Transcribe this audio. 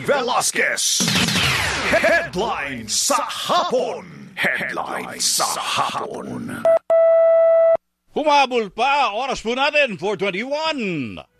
Velasquez. Headline sa hapon. Headline sa hapon. Humabol pa, oras po natin, 4:21.